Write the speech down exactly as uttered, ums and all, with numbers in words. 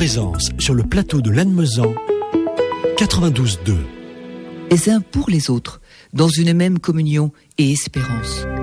présence sur le plateau de Lannemezan, quatre-vingt-douze deux. Les uns pour les autres, dans une même communion et espérance.